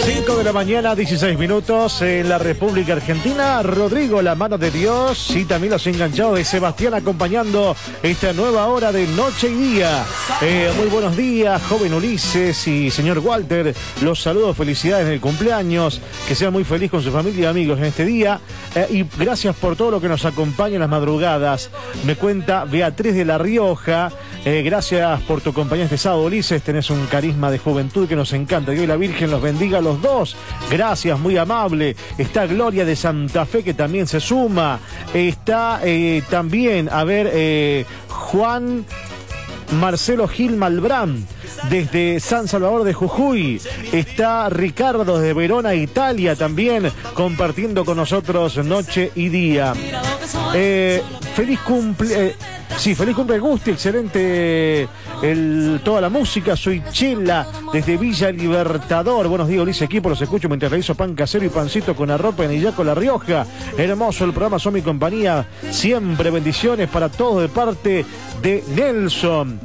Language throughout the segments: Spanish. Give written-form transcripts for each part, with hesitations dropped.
5 de la mañana, 16 minutos en la República Argentina. Rodrigo, la mano de Dios, y también los enganchados de Sebastián acompañando esta nueva hora de Noche y Día. Muy buenos días, joven Ulises y señor Walter. Los saludos, felicidades en el cumpleaños. Que sean muy feliz con su familia y amigos en este día. Y gracias por todo lo que nos acompaña en las madrugadas. Me cuenta Beatriz de La Rioja. Gracias por tu compañía este sábado, Ulises. Tenés un carisma de juventud que nos encanta. Que hoy la Virgen los bendiga a los dos. Gracias, muy amable. Está Gloria de Santa Fe, que también se suma. Está también, Juan Marcelo Gil Malbrán, desde San Salvador de Jujuy. Está Ricardo de Verona, Italia, también compartiendo con nosotros Noche y Día. Feliz cumple... feliz cumple Gusti, excelente toda la música. Soy Chela, desde Villa Libertador. Buenos días, Ulises, equipo, los escucho mientras realizo pan casero y pancito con arroz en Illaco, La Rioja. Hermoso el programa, son mi compañía. Siempre bendiciones para todos de parte de Nelson.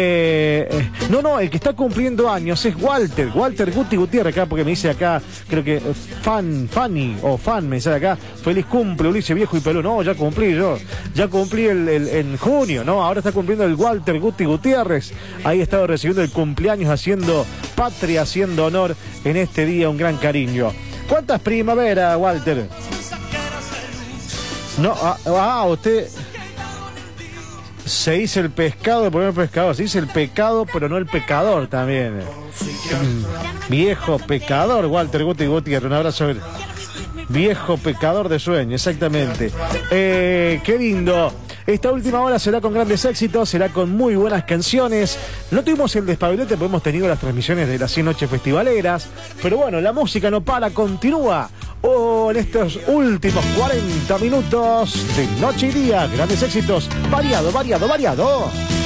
El que está cumpliendo años es Walter Guti Gutiérrez, acá, porque me dice acá, creo que fan, me dice acá, feliz cumple, Ulises, viejo y peludo. No, ya cumplí en junio, ¿no? Ahora está cumpliendo el Walter Guti Gutiérrez. Ahí he estado recibiendo el cumpleaños, haciendo patria, haciendo honor en este día, un gran cariño. ¿Cuántas primaveras, Walter? No, usted... Se dice el pescado, pero no el pescador. Se dice el pecado, pero no el pecador también. Viejo pecador, Walter Guti Gutiérrez. Un abrazo. Viejo pecador de sueño, exactamente. Qué lindo. Esta última hora será con grandes éxitos, será con muy buenas canciones. No tuvimos el despabilete, porque hemos tenido las transmisiones de las 100 noches festivaleras. Pero bueno, la música no para, continúa. En estos últimos 40 minutos de Noche y Día, grandes éxitos, variado.